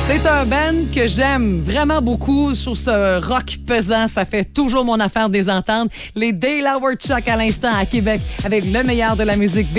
C'est un band que j'aime vraiment beaucoup sur ce rock pesant. Ça fait toujours mon affaire de les entendre. Les Dale Howard Chuck à l'instant à Québec avec le meilleur de la musique.